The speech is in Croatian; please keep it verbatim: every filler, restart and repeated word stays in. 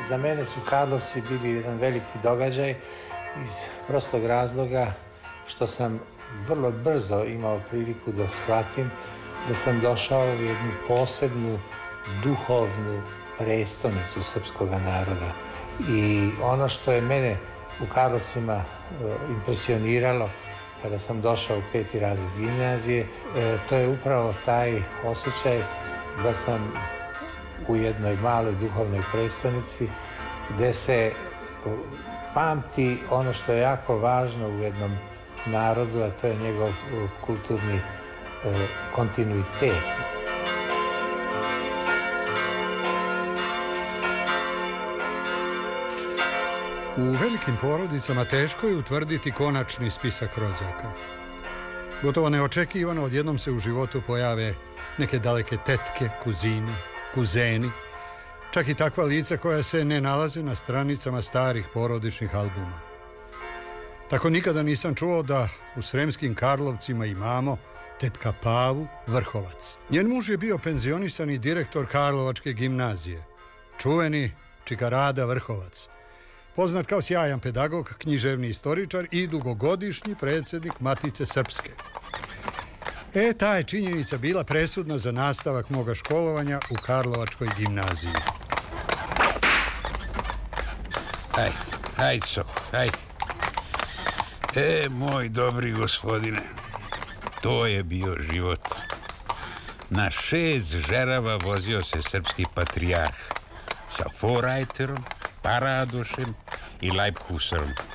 Za mene su Karlovci bili jedan veliki događaj iz prostog razloga što sam vrlo brzo imao priliku da shvatim da sam došao u jednu posebnu duhovnu prestonicu srpskog naroda. I ono što je mene u Karlovcima impresioniralo kada sam došao u peti razred gimnazije, to je upravo taj osjećaj da sam u jednoj maloj duhovnoj prestonici gde se pamti ono što je jako važno u jednom narodu, a to je njegov kulturni kontinuitet. U velikim porodicama teško je utvrditi konačni spisak rođaka. Gotovo neočekivano odjednom se u životu pojave neke daleke tetke, kuzine, kuzeni, čak i takva lica koja se ne nalaze na stranicama starih porodičnih albuma. Tako nikada nisam čuo da u Sremskim Karlovcima imamo tetka Pavu Vrhovac. Njen muž je bio penzionisani direktor Karlovačke gimnazije, čuveni čika Rada Vrhovac, poznat kao sjajan pedagog, književni istoričar i dugogodišnji predsjednik Matice Srpske. E, ta je činjenica bila presudna za nastavak moga školovanja u Karlovačkoj gimnaziji. Hajde, hajde, so, hajde. E, moj dobri gospodine, to je bio život. Na šest žerava vozio se srpski patrijarh sa Vorreiterom, Paradošem i Leibhuserom.